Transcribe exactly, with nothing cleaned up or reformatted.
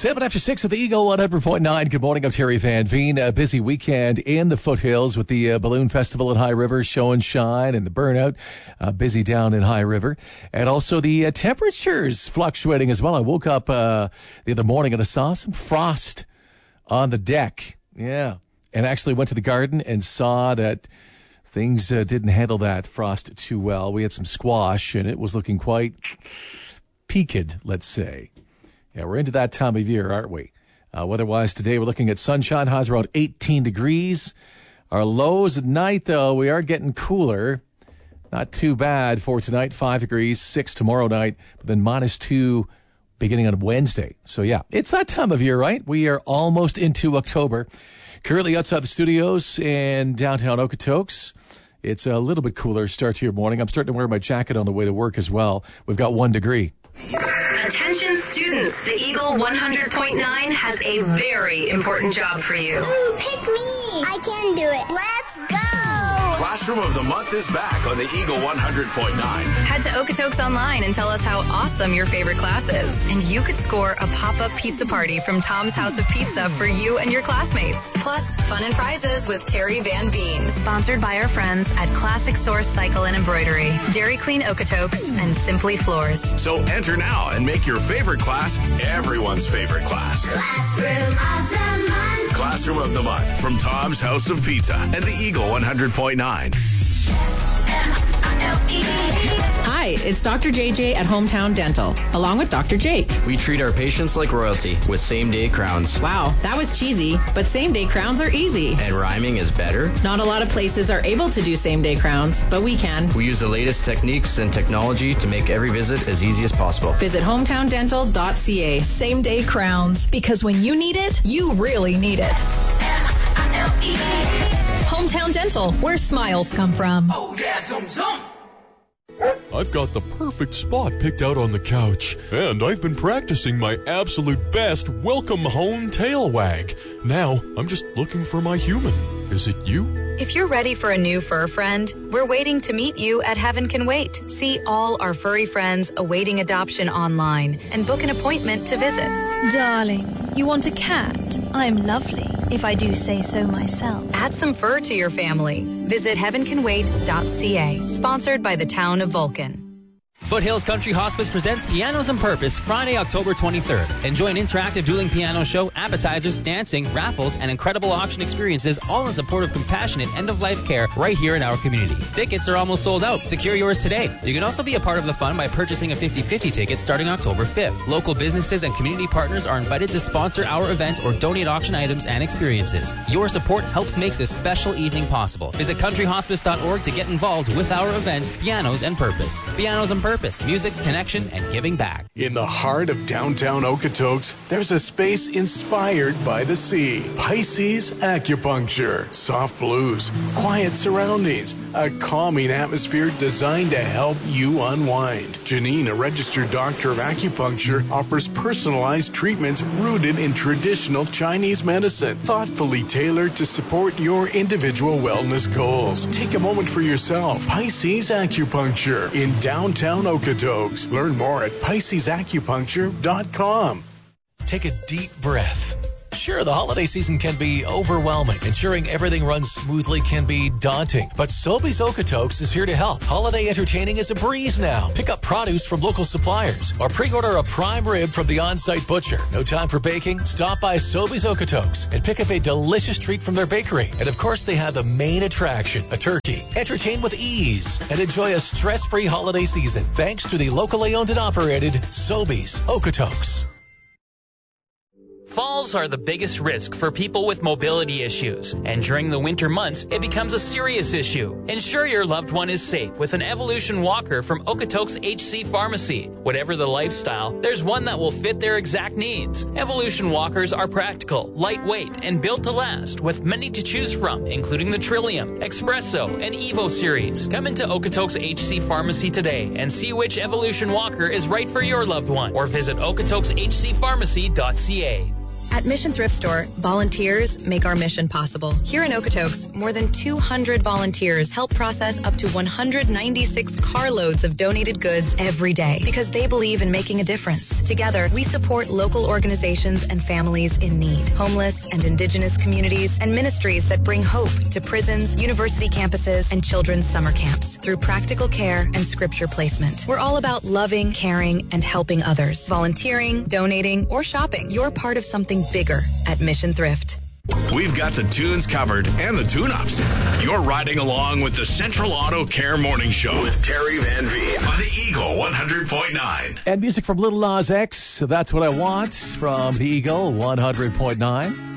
Seven after six at the Eagle one hundred point nine. Good morning, I'm Terry Van Veen. A busy weekend in the foothills with the uh, Balloon Festival at High River, Show and Shine, and the Burnout. Uh, busy down in High River. And also the uh, temperatures fluctuating as well. I woke up uh, the other morning and I saw some frost on the deck. Yeah. And actually went to the garden and saw that things uh, didn't handle that frost too well. We had some squash and it was looking quite peaked, let's say. Yeah, we're into that time of year, aren't we? Uh, weather-wise today, we're looking at sunshine. Highs around eighteen degrees. Our lows at night, though, we are getting cooler. Not too bad for tonight. Five degrees, six tomorrow night, but then minus two beginning on Wednesday. So, yeah, it's that time of year, right? We are almost into October. Currently outside the studios in downtown Okotoks. It's a little bit cooler start to your morning. I'm starting to wear my jacket on the way to work as well. We've got one degree. Attention students, the Eagle one hundred point nine has a very important job for you. Ooh, pick me! I can do it. Let's go! Classroom of the Month is back on the Eagle one hundred point nine. Head to Okotoks Online and tell us how awesome your favorite class is. And you could score a pop-up pizza party from Tom's House of Pizza for you and your classmates. Plus, fun and prizes with Terry Van Veen. Sponsored by our friends at Classic Source Cycle and Embroidery, Dairy Clean Okotoks, and Simply Floors. So enter now and make your favorite class everyone's favorite class. Classroom of the Month. Classroom of the Month from Tom's House of Pizza and the Eagle one hundred point nine. Hi, it's Doctor J J at Hometown Dental, along with Doctor Jake. We treat our patients like royalty with same-day crowns. Wow, that was cheesy, but same-day crowns are easy. And rhyming is better. Not a lot of places are able to do same-day crowns, but we can. We use the latest techniques and technology to make every visit as easy as possible. Visit hometown dental dot c a. Same-day crowns, because when you need it, you really need it. Hometown Dental, where smiles come from. Oh, yeah, zum, zum. I've got the perfect spot picked out on the couch, and I've been practicing my absolute best welcome home tail wag. Now, I'm just looking for my human. Is it you? If you're ready for a new fur friend, we're waiting to meet you at Heaven Can Wait. See all our furry friends awaiting adoption online and book an appointment to visit. Darling, you want a cat? I'm lovely, if I do say so myself. Add some fur to your family. Visit heaven can wait dot c a. Sponsored by the town of Vulcan. Foothills Country Hospice presents Pianos and Purpose Friday, October twenty-third. Enjoy an interactive dueling piano show, appetizers, dancing, raffles, and incredible auction experiences, all in support of compassionate end-of-life care right here in our community. Tickets are almost sold out. Secure yours today. You can also be a part of the fun by purchasing a fifty-fifty ticket starting October fifth. Local businesses and community partners are invited to sponsor our event or donate auction items and experiences. Your support helps make this special evening possible. Visit country hospice dot org to get involved with our event, Pianos and Purpose. Pianos and Purpose. Music, connection, and giving back. In the heart of downtown Okotoks, there's a space inspired by the sea. Pisces Acupuncture. Soft blues, quiet surroundings, a calming atmosphere designed to help you unwind. Janine, a registered doctor of acupuncture, offers personalized treatments rooted in traditional Chinese medicine, thoughtfully tailored to support your individual wellness goals. Take a moment for yourself. Pisces Acupuncture in downtown Okotoks. Learn more at pisces acupuncture dot com. Take a deep breath. Sure, the holiday season can be overwhelming. Ensuring everything runs smoothly can be daunting. But Sobeys Okotoks is here to help. Holiday entertaining is a breeze now. Pick up produce from local suppliers or pre-order a prime rib from the on-site butcher. No time for baking? Stop by Sobeys Okotoks and pick up a delicious treat from their bakery. And of course, they have the main attraction, a turkey. Entertain with ease and enjoy a stress-free holiday season thanks to the locally owned and operated Sobeys Okotoks. Falls are the biggest risk for people with mobility issues, and during the winter months, it becomes a serious issue. Ensure your loved one is safe with an Evolution Walker from Okotoks H C Pharmacy. Whatever the lifestyle, there's one that will fit their exact needs. Evolution Walkers are practical, lightweight, and built to last, with many to choose from, including the Trillium, Espresso, and Evo series. Come into Okotoks H C Pharmacy today and see which Evolution Walker is right for your loved one, or visit okotoks h c pharmacy dot c a. At Mission Thrift Store, volunteers make our mission possible. Here in Okotoks, more than two hundred volunteers help process up to one hundred ninety-six carloads of donated goods every day because they believe in making a difference. Together, we support local organizations and families in need, homeless and indigenous communities, and ministries that bring hope to prisons, university campuses, and children's summer camps through practical care and scripture placement. We're all about loving, caring, and helping others. Volunteering, donating, or shopping. You're part of something bigger at Mission Thrift. We've got the tunes covered and the tune-ups. You're riding along with the Central Auto Care Morning Show with Terry Van Veen on the Eagle one hundred point nine. And music from Little Nas X. So That's What I Want from the Eagle one hundred point nine.